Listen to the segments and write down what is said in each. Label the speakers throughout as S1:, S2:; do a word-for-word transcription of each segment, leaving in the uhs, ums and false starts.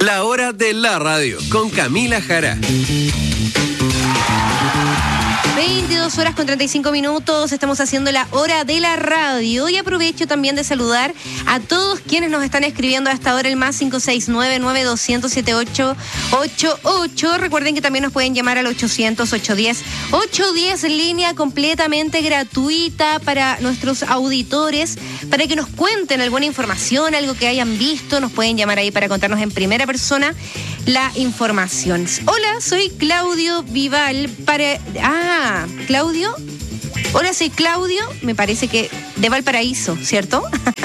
S1: La hora de la radio con Camila Jara.
S2: veintidós horas con treinta y cinco minutos, estamos haciendo la hora de la radio y aprovecho también de saludar a todos quienes nos están escribiendo hasta ahora el más cinco seis nueve, nueve dos cero cero, siete ocho ocho ocho. Recuerden que también nos pueden llamar al ochocientos, ochocientos diez, ochocientos diez en línea completamente gratuita para nuestros auditores, para que nos cuenten alguna información, algo que hayan visto, nos pueden llamar ahí para contarnos en primera persona la información. Hola, soy Claudio Vival para... Ah, Claudio. Hola, soy Claudio, me parece que de Valparaíso, ¿cierto?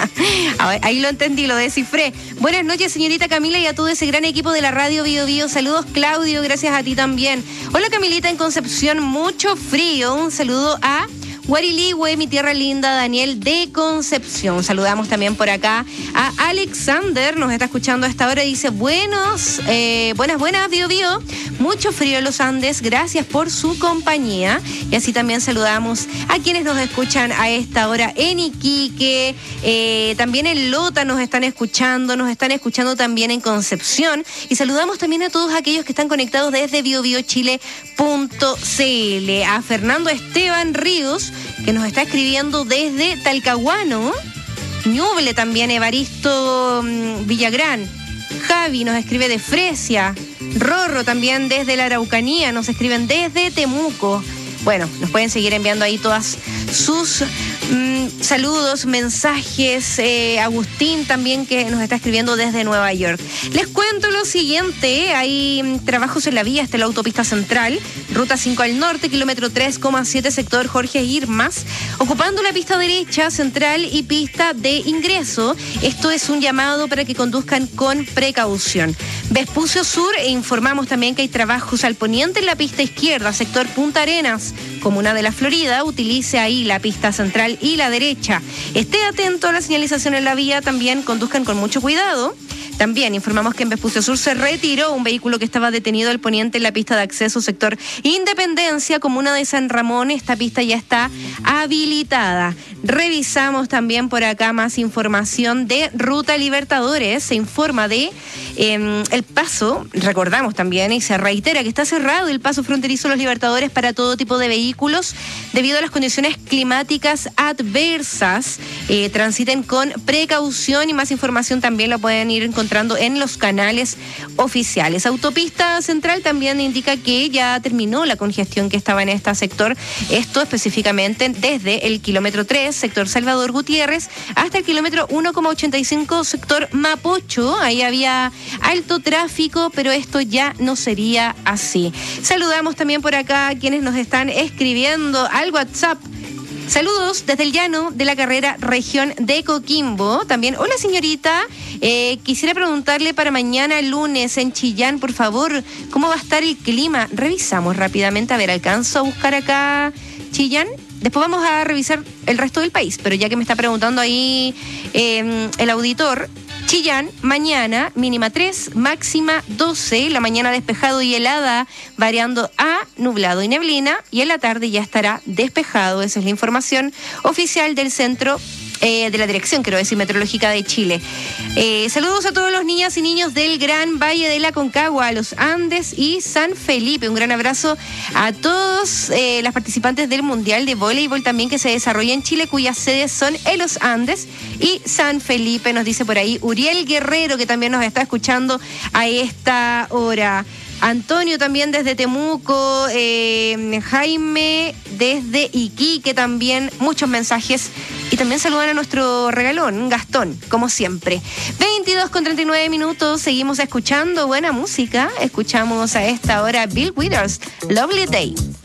S2: A ver, ahí lo entendí, lo descifré. Buenas noches, señorita Camila, y a todo ese gran equipo de la radio Bio Bio. Saludos, Claudio, gracias a ti también. Hola, Camilita, en Concepción, mucho frío. Un saludo a Guariligüe, mi tierra linda, Daniel de Concepción. Saludamos también por acá a Alexander, nos está escuchando a esta hora, dice, buenos, eh, buenas, buenas, Bio Bio. Mucho frío en los Andes, gracias por su compañía. Y así también saludamos a quienes nos escuchan a esta hora en Iquique, eh, también en Lota nos están escuchando, nos están escuchando también en Concepción. Y saludamos también a todos aquellos que están conectados desde bio bio chile punto c l. A Fernando Esteban Ríos, que nos está escribiendo desde Talcahuano. Ñuble también, Evaristo um, Villagrán. Javi nos escribe de Fresia. Rorro también desde la Araucanía, nos escriben desde Temuco. Bueno, nos pueden seguir enviando ahí todas sus mmm, saludos, mensajes. Eh, Agustín también, que nos está escribiendo desde Nueva York. Les cuento lo siguiente, hay mmm, trabajos en la vía hasta la autopista central, ruta cinco al norte, kilómetro tres coma siete, sector Jorge Irmas, ocupando la pista derecha central y pista de ingreso. Esto es un llamado para que conduzcan con precaución. Vespucio Sur, e informamos también que hay trabajos al poniente en la pista izquierda, sector Punta Arenas, comuna de la Florida. Utilice ahí la pista central y la derecha. Esté atento a la señalización en la vía, también conduzcan con mucho cuidado. También informamos que en Vespucio Sur se retiró un vehículo que estaba detenido al poniente en la pista de acceso sector Independencia, comuna de San Ramón. Esta pista ya está habilitada. Revisamos también por acá más información de Ruta Libertadores. Se informa de eh, el paso, recordamos también y se reitera que está cerrado el paso fronterizo Los Libertadores para todo tipo de vehículos debido a las condiciones climáticas adversas. Eh, transiten con precaución y más información también la pueden ir encontrando en los canales oficiales. Autopista Central también indica que ya terminó la congestión que estaba en este sector, esto específicamente desde el kilómetro tres, sector Salvador Gutiérrez, hasta el kilómetro uno coma ochenta y cinco, sector Mapocho. Ahí había alto tráfico, pero esto ya no sería así. Saludamos también por acá a quienes nos están escribiendo al WhatsApp. Saludos desde el llano de la carrera región de Coquimbo. También, hola señorita, eh, quisiera preguntarle para mañana lunes en Chillán, por favor, ¿cómo va a estar el clima? Revisamos rápidamente, a ver, alcanzo a buscar acá Chillán. Después vamos a revisar el resto del país, pero ya que me está preguntando ahí eh, el auditor, Chillán, mañana, mínima tres, máxima doce, la mañana despejado y helada, variando a nublado y neblina, y en la tarde ya estará despejado. Esa es la información oficial del centro, eh, de la dirección, quiero decir, meteorológica de Chile. Eh, saludos a todos los niñas y niños del Gran Valle de la Concagua, a los Andes y San Felipe. Un gran abrazo a todos eh, las participantes del Mundial de Voleibol también que se desarrolla en Chile, cuyas sedes son en los Andes y San Felipe, nos dice por ahí Uriel Guerrero, que también nos está escuchando a esta hora. Antonio también desde Temuco, eh, Jaime desde Iquique también, muchos mensajes. Y también saludan a nuestro regalón, Gastón, como siempre. veintidós con treinta y nueve minutos, seguimos escuchando buena música. Escuchamos a esta hora Bill Withers, Lovely Day.